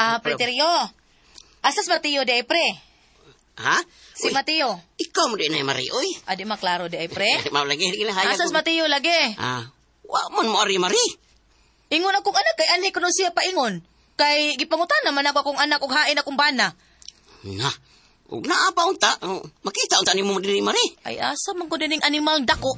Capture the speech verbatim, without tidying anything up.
Ah, Preterio. Asas Mateo de ay pre? Ha? Si Uy, Mateo. Ikaw mo din ay Mari, oy. Adi maklaro de ay pre? Maulagi, hindi na hayag. Asas Mateo lagi. Ah, wa man mo ari Mari. Ingon akong anak kay anhi ko nun siya paingon. Kay gipangutan naman ako akong anak ug hain akong bana. Na, ug naa pa unta. Oh, makita unta nimo mo dinhi Mari. Ay asa man ko dining animal dako.